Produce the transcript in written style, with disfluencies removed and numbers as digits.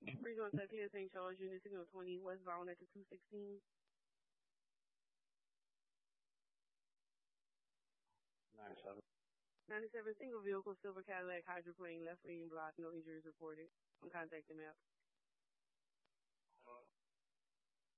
Regional Texas St. Charles, Unit Signal 20, westbound at the 216. 97. 97 single vehicle, silver Cadillac, hydroplane, left lane blocked, no injuries reported. I'm contacting map.